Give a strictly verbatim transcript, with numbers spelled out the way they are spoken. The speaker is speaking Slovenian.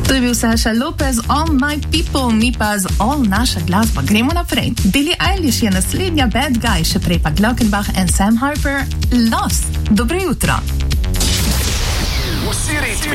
To je bil Saša Lopez, All My People, mi pa z All naša glasba. Gremo naprej. Billie Eilish je naslednja Bad Guy, še prej pa Glockenbach in Sam Harper, Lost. Dobro jutro. Vsi ritmi,